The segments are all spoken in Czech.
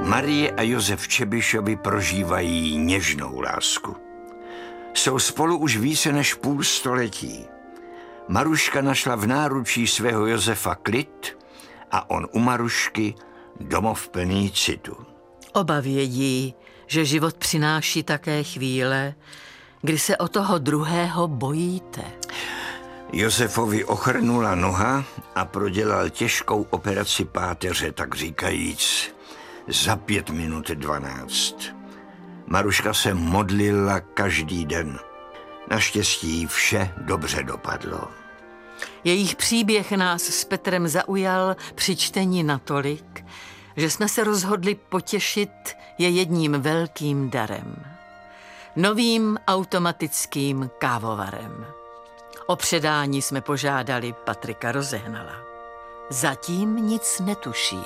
Marie a Josef Čebišovi prožívají něžnou lásku. Jsou spolu už více než půl století. Maruška našla v náručí svého Josefa klid a on u Marušky domov plný citu. Oba vědí, že život přináší také chvíle, kdy se o toho druhého bojíte. Josefovi ochrnula noha a prodělal těžkou operaci páteře, tak říkajíc, za 5:12. Maruška se modlila každý den. Naštěstí vše dobře dopadlo. Jejich příběh nás s Petrem zaujal při čtení natolik, že jsme se rozhodli potěšit je jedním velkým darem. Novým automatickým kávovarem. O předání jsme požádali Patrika Rozehnala. Zatím nic netuší.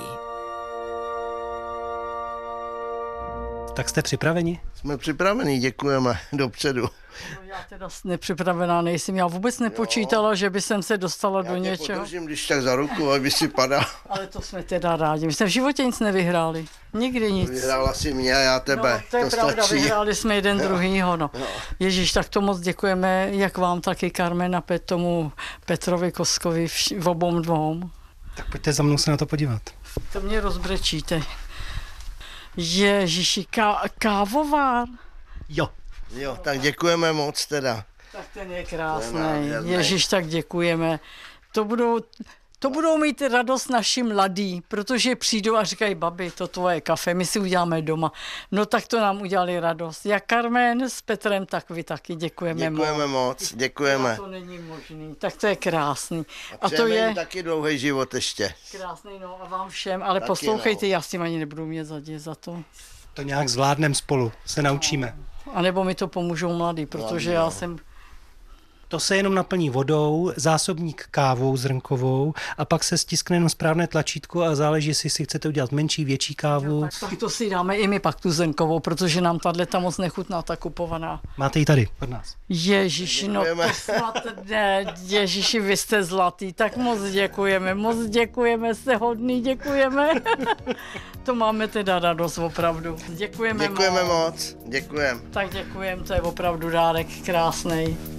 Tak jste připraveni? Jsme připraveni, děkujeme dopředu. Já teda nepřipravená nejsem. Já vůbec nepočítala, že by jsem se dostala do něčeho. Já podržím, když tak za ruku, aby si padal. Ale to jsme teda rádi. My jsme v životě nic nevyhráli. Nikdy nic. Vyhrála si mě a já tebe. No, to je pravda, stačí. vyhráli jsme jeden druhýho. No. Ježíš, tak to moc děkujeme, jak vám, taky Carmen a tomu Petrovi Koskovi v obou dvou. Tak pojďte za mnou se na to podívat. To mě rozbrečíte. Ježíši, kávovár. Jo, tak děkujeme moc teda. Tak ten je krásný. Ježíš, tak děkujeme. To budou mít radost naši mladí, protože přijdou a říkají, babi, to tvoje kafe, my si uděláme doma. No tak to nám udělali radost. Jak Carmen s Petrem, tak vy taky děkujeme moc. Děkujeme moc, děkujeme. To není možný, tak to je krásný. A to je taky dlouhý život ještě. Krásný, no a vám všem, ale taky poslouchejte, já s tím ani nebudu mít za to. To nějak zvládneme spolu, se naučíme. A nebo mi to pomůžou mladí, protože já jsem... To se jenom naplní vodou, zásobník kávou zrnkovou a pak se stiskne jenom správné tlačítko a záleží, jestli si chcete udělat menší, větší kávu. Tak to si dáme i my pak tu zrnkovou, protože nám tato moc nechutná, ta kupovaná. Máte ji tady od nás. Ježíši, no to snad ne, Ježíši, vy jste zlatý, tak moc děkujeme, jste hodný, děkujeme. To máme teda radost opravdu. Děkujeme moc. Děkujeme. Tak děkujeme, to je opravdu dárek krásnej.